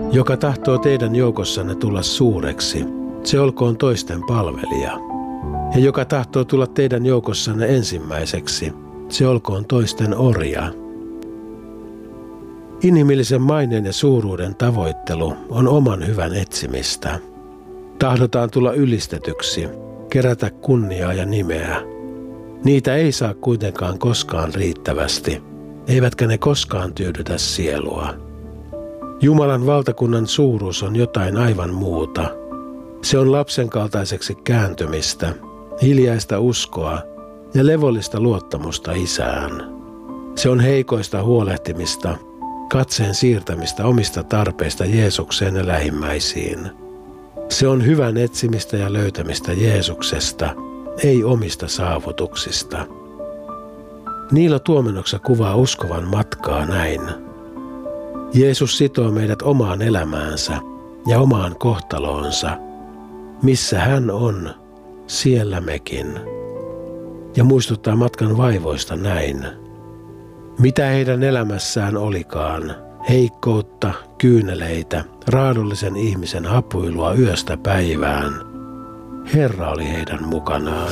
Joka tahtoo teidän joukossanne tulla suureksi, se olkoon toisten palvelija. Ja joka tahtoo tulla teidän joukossanne ensimmäiseksi, se olkoon toisten orja. Inhimillisen maineen ja suuruuden tavoittelu on oman hyvän etsimistä. Tahdotaan tulla ylistetyksi, kerätä kunniaa ja nimeä. Niitä ei saa kuitenkaan koskaan riittävästi, eivätkä ne koskaan tyydytä sielua. Jumalan valtakunnan suuruus on jotain aivan muuta. Se on lapsen kaltaiseksi kääntymistä, hiljaista uskoa ja levollista luottamusta Isään. Se on heikoista huolehtimista, katseen siirtämistä omista tarpeista Jeesukseen ja lähimmäisiin. Se on hyvän etsimistä ja löytämistä Jeesuksesta, ei omista saavutuksista. Niilo Tuomenoksä kuvaa uskovan matkaa näin. Jeesus sitoo meidät omaan elämäänsä ja omaan kohtaloonsa. Missä hän on, siellä mekin. Ja muistuttaa matkan vaivoista näin. Mitä heidän elämässään olikaan, heikkoutta, kyyneleitä, raadollisen ihmisen hapuilua yöstä päivään. Herra oli heidän mukanaan.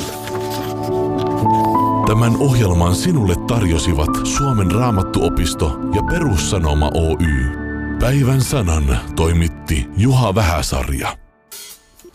Tämän ohjelman sinulle tarjosivat Suomen Raamattuopisto ja Perussanoma Oy. Päivän sanan toimitti Juha Vähäsarja.